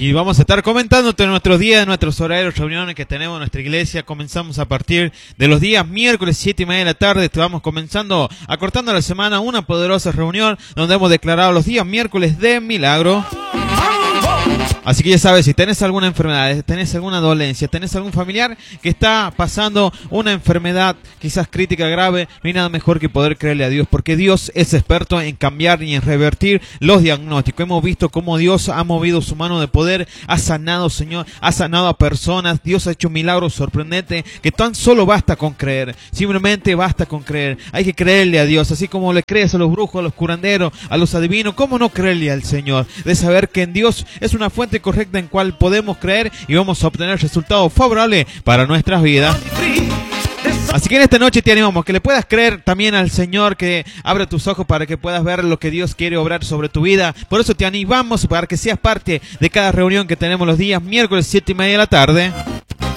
Y vamos a estar comentándote nuestros días, nuestros horarios, reuniones que tenemos en nuestra iglesia. Comenzamos a partir de los días miércoles 7:30 de la tarde. Estamos comenzando, acortando la semana, una poderosa reunión donde hemos declarado los días miércoles de milagro. Así que ya sabes, si tenés alguna enfermedad, tenés alguna dolencia, tenés algún familiar que está pasando una enfermedad quizás crítica, grave, no hay nada mejor que poder creerle a Dios, porque Dios es experto en cambiar y en revertir los diagnósticos. Hemos visto cómo Dios ha movido su mano de poder, ha sanado, Señor, ha sanado a personas. Dios ha hecho milagros sorprendentes que tan solo basta con creer, simplemente basta con creer. Hay que creerle a Dios, así como le crees a los brujos, a los curanderos, a los adivinos. ¿Cómo no creerle al Señor? De saber que en Dios es una fuente correcta en cual podemos creer y vamos a obtener resultados favorables para nuestras vidas. Así que en esta noche te animamos que le puedas creer también al Señor, que abra tus ojos para que puedas ver lo que Dios quiere obrar sobre tu vida. Por eso te animamos para que seas parte de cada reunión que tenemos los días miércoles 7:30 de la tarde.